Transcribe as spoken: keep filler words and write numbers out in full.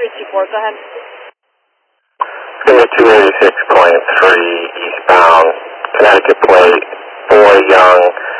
fifty-four, go ahead. two eighty-six point three eastbound, Connecticut plate, Boy Young,